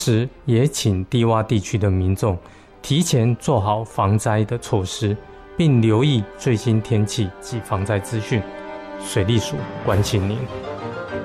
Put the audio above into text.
时也请低洼地区的民众提前做好防灾的措施，并留意最新天气及防灾资讯。水利署关心您。